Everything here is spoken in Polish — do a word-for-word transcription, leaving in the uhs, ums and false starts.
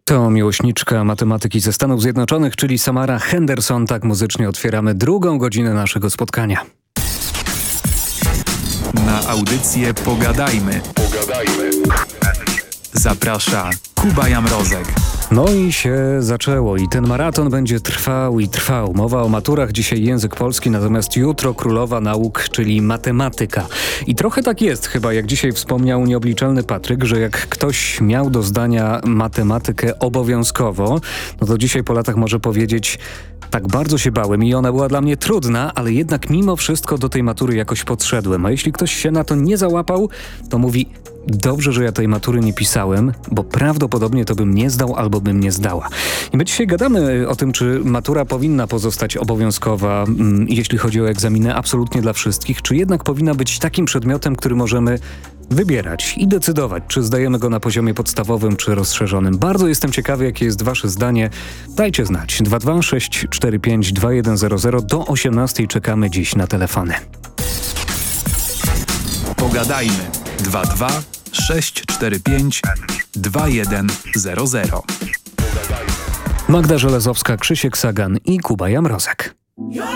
To miłośniczka matematyki ze Stanów Zjednoczonych, czyli Samara Henderson. Tak muzycznie otwieramy drugą godzinę naszego spotkania. Na audycję Pogadajmy. Pogadajmy. Zaprasza Kuba Jamrozek. No i się zaczęło i ten maraton będzie trwał i trwał. Mowa o maturach, dzisiaj język polski, natomiast jutro królowa nauk, czyli matematyka. I trochę tak jest chyba, jak dzisiaj wspomniał nieobliczalny Patryk, że jak ktoś miał do zdania matematykę obowiązkowo, no to dzisiaj po latach może powiedzieć: tak bardzo się bałem i ona była dla mnie trudna, ale jednak mimo wszystko do tej matury jakoś podszedłem. A jeśli ktoś się na to nie załapał, to mówi: dobrze, że ja tej matury nie pisałem, bo prawdopodobnie to bym nie zdał albo bym nie zdała. I my dzisiaj gadamy o tym, czy matura powinna pozostać obowiązkowa, mm, jeśli chodzi o egzaminy absolutnie dla wszystkich, czy jednak powinna być takim przedmiotem, który możemy wybierać i decydować, czy zdajemy go na poziomie podstawowym, czy rozszerzonym. Bardzo jestem ciekawy, jakie jest wasze zdanie. Dajcie znać. dwa dwa sześć cztery pięć dwa jeden zero zero. Do osiemnastej czekamy dziś na telefony. Pogadajmy. dwa dwa sześć cztery pięć dwa jeden zero zero. Magda Żelazowska, Krzysiek Sagan i Kuba Jamrozek.